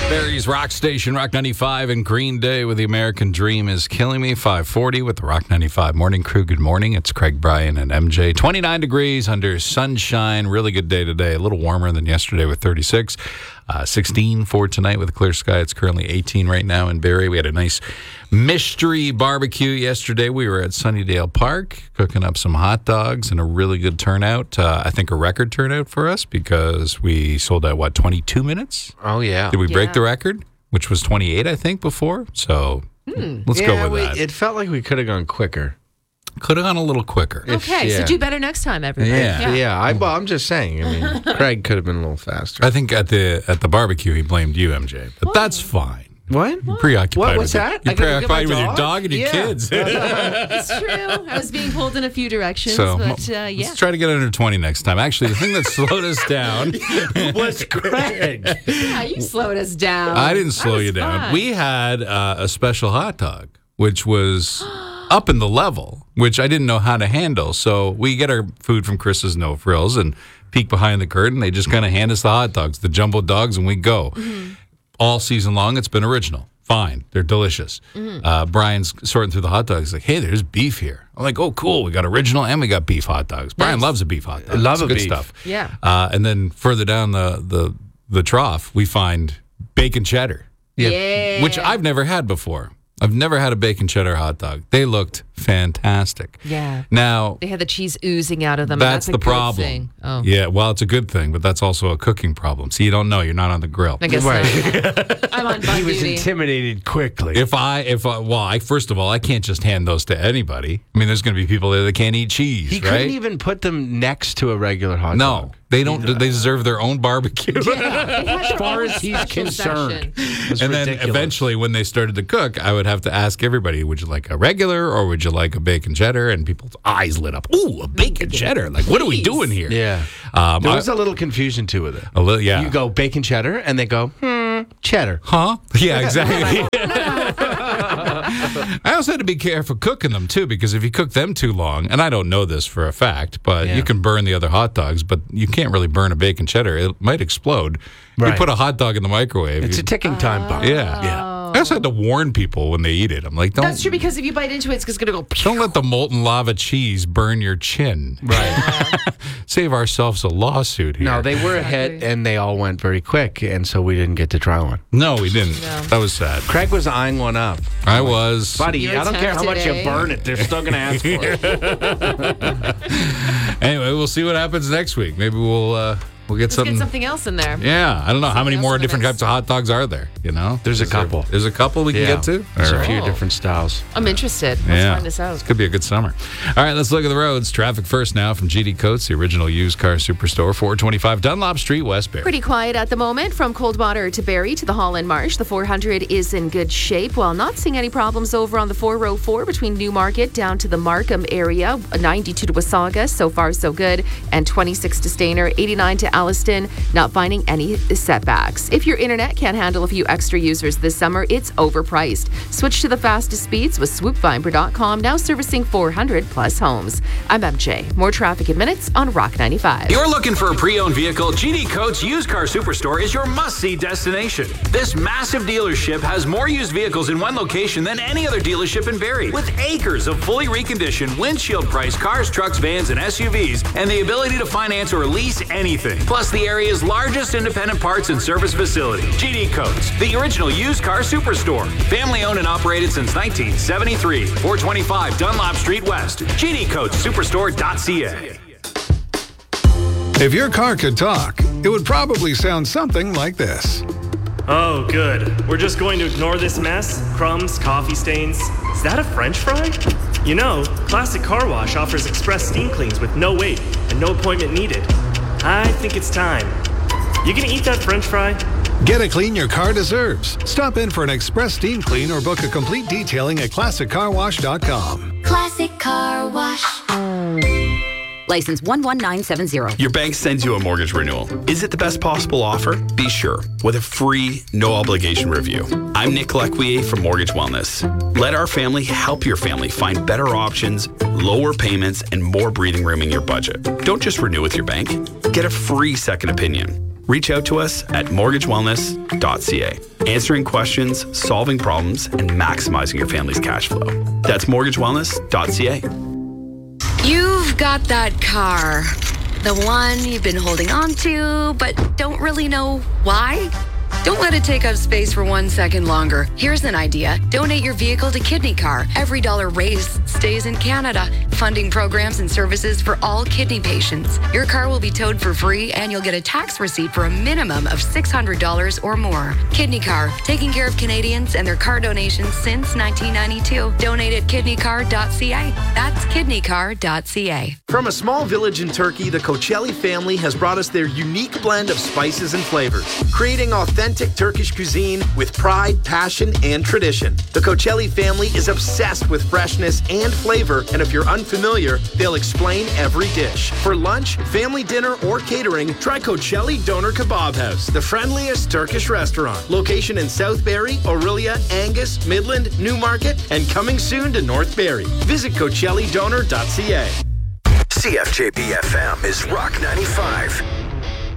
Barry's Rock Station, Rock 95, and Green Day with The American Dream is Killing Me. 540 with the Rock 95 Morning Crew. Good morning. It's Craig, Brian, and MJ. 29 degrees under sunshine. Really good day today. A little warmer than yesterday with 36. 16 for tonight with a clear sky. It's currently 18 right now in Barrie. We had a nice mystery barbecue yesterday. We were at Sunnydale Park cooking up some hot dogs and a really good turnout. I think a record turnout for us because we sold out, 22 minutes? Oh, yeah. Did we break the record? Which was 28, I think, before. So let's go with that. It felt like we could have gone quicker. Could have gone a little quicker. Okay, so do better next time, everybody. I'm just saying. I mean, Craig could have been a little faster. I think at the barbecue he blamed you, MJ, but that's fine. What? You're preoccupied. What's that? You're preoccupied with your dog and your kids. It's true. I was being pulled in a few directions, let's try to get under 20 next time. Actually, the thing that slowed us down was Craig. Yeah, you slowed us down. I didn't slow you down. Fine. We had a special hot dog, which was up in the level, which I didn't know how to handle. So we get our food from Chris's No Frills and peek behind the curtain. They just kind of hand us the hot dogs, the jumbo dogs, and we go. Mm-hmm. All season long, it's been original. Fine. They're delicious. Mm-hmm. Brian's sorting through the hot dogs. He's like, hey, there's beef here. I'm like, oh, cool. We got original and we got beef hot dogs. Brian loves a beef hot dog. Love good beef stuff. Yeah. And then further down the trough, we find bacon cheddar. Yeah. Which I've never had before. I've never had a bacon cheddar hot dog. They looked fantastic. Yeah. Now, they had the cheese oozing out of them. That's and the that's a good problem. Thing. Oh. Yeah, well, it's a good thing, but that's also a cooking problem. See, you don't know. You're not on the grill. I guess I'm on bug He was duty. intimidated quickly. First of all, I can't just hand those to anybody. I mean, there's going to be people there that can't eat cheese, He right? couldn't even put them next to a regular hot No, dog. they don't. They deserve their own barbecue. As far as he's concerned. And then eventually, when they started to cook, I would have to ask everybody, would you like a regular or would you like a bacon cheddar? And people's eyes lit up. Ooh, a bacon cheddar. Like, what are we doing here? Yeah. There was a little confusion too with it. A little, yeah. You go bacon cheddar, and they go, cheddar. Huh? Yeah, exactly. I also had to be careful cooking them, too, because if you cook them too long, and I don't know this for a fact, but you can burn the other hot dogs, but you can't really burn a bacon cheddar. It might explode. Right. You put a hot dog in the microwave. It's a ticking time bomb. Yeah. I also had to warn people when they eat it. I'm like, don't. That's true, because if you bite into it, it's going to go. Don't let the molten lava cheese burn your chin. Right. Save ourselves a lawsuit here. No, they were a hit, and they all went very quick, and so we didn't get to try one. No, we didn't. No. That was sad. Craig was eyeing one up. I was. Buddy, You're I don't care how much you tempted, burn it. They're still going to ask for it. Anyway, we'll see what happens next week. Maybe we'll get something. Get something else in there. Yeah, I don't know how many else more in the different mix. types of hot dogs are there. You know, There's a couple. There's a couple we can get to. There's All a right. few different styles. I'm interested. Let's find this out. Could be a good summer. All right, let's look at the roads. Traffic first now from GD Coates, the original used car superstore, 425 Dunlop Street, West Barrie. Pretty quiet at the moment from Coldwater to Barrie to the Holland Marsh. The 400 is in good shape, while not seeing any problems over on the 404 between Newmarket down to the Markham area. 92 to Wasaga, so far so good, and 26 to Stainer, 89 to Alliston, not finding any setbacks. If your internet can't handle a few extra users this summer, it's overpriced. Switch to the fastest speeds with swoopfiber.com, now servicing 400 plus homes. I'm MJ. More traffic in minutes on Rock 95. You're looking for a pre-owned vehicle? GD Coates Used Car Superstore is your must-see destination. This massive dealership has more used vehicles in one location than any other dealership in Barrie, with acres of fully reconditioned, windshield-priced cars, trucks, vans, and SUVs, and the ability to finance or lease anything. Plus, the area's largest independent parts and service facility. GD Coates, the original used car superstore. Family-owned and operated since 1973. 425 Dunlop Street West. GDCoatesSuperstore.ca. If your car could talk, it would probably sound something like this. Oh, good. We're just going to ignore this mess? Crumbs, coffee stains. Is that a French fry? You know, Classic Car Wash offers express steam cleans with no wait and no appointment needed. I think it's time. You gonna eat that French fry? Get a clean your car deserves. Stop in for an express steam clean or book a complete detailing at ClassicCarWash.com. Classic Car Wash. License 11970. Your bank sends you a mortgage renewal. Is it the best possible offer? Be sure with a free, no-obligation review. I'm Nick Lequier from Mortgage Wellness. Let our family help your family find better options, lower payments, and more breathing room in your budget. Don't just renew with your bank. Get a free second opinion. Reach out to us at mortgagewellness.ca. answering questions, solving problems, and maximizing your family's cash flow. That's mortgagewellness.ca. You've got that car. The one you've been holding on to, but don't really know why? Don't let it take up space for 1 second longer. Here's an idea. Donate your vehicle to Kidney Car. Every dollar raised stays in Canada, funding programs and services for all kidney patients. Your car will be towed for free, and you'll get a tax receipt for a minimum of $600 or more. Kidney Car, taking care of Canadians and their car donations since 1992. Donate at kidneycar.ca. That's kidneycar.ca. From a small village in Turkey, the Koçelli family has brought us their unique blend of spices and flavors, creating authentic Turkish cuisine with pride, passion, and tradition. The Koçelli family is obsessed with freshness and flavor, and if you're unfamiliar, they'll explain every dish. For lunch, family dinner, or catering, try Koçelli Doner Kebab House, the friendliest Turkish restaurant. Location in South Barrie, Orillia, Angus, Midland, Newmarket, and coming soon to North Barrie. Visit CoChelliDoner.ca. CFJP FM is Rock 95.